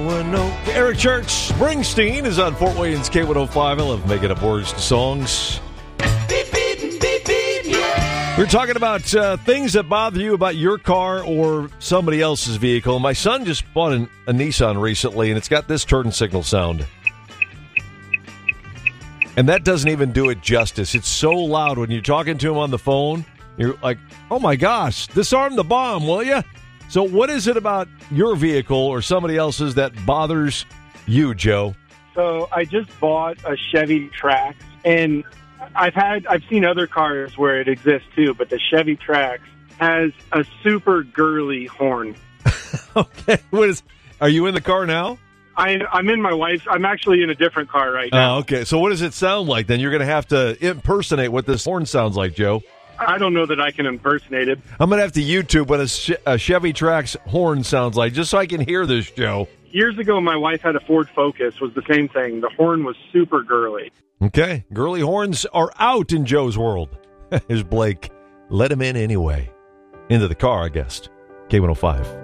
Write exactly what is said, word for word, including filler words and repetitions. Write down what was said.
oh no. Eric Church, Springsteen is on Fort Wayne's K one oh five. I love making up words to songs. Beep, beep, beep, beep, yeah. We're talking about uh, things that bother you about your car or somebody else's vehicle. My son just bought an, a Nissan recently, and it's got this turn signal sound. And that doesn't even do it justice. It's so loud when you're talking to him on the phone. You're like, oh, my gosh, disarm the bomb, will you? So what is it about your vehicle or somebody else's that bothers you, Joe? So I just bought a Chevy Trax, and I've had I've seen other cars where it exists too, but the Chevy Trax has a super girly horn. Okay, what is? Are you in the car now? I, I'm in my wife's. I'm actually in a different car right now. Oh, okay. So what does it sound like then? You're going to have to impersonate what this horn sounds like, Joe. I don't know that I can impersonate it. I'm going to have to YouTube what a, a Chevy Trax horn sounds like, just so I can hear this, Joe. Years ago, my wife had a Ford Focus. Was the same thing. The horn was super girly. Okay. Girly horns are out in Joe's world. Here's Blake. Let him in anyway. Into the car, I guess. K one oh five.